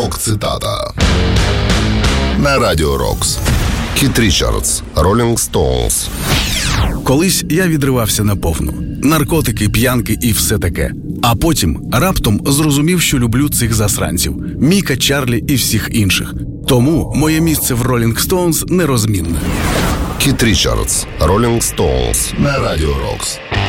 Рок-цитата на Радіо Рокс. Кіт Річардс, Rolling Stones. Колись я відривався наповну. Наркотики, п'янки і все таке. А потім раптом зрозумів, що люблю цих засранців. Міка, Чарлі і всіх інших. Тому моє місце в Rolling Stones нерозмінне. Кіт Річардс, Rolling Stones на Радіо Рокс.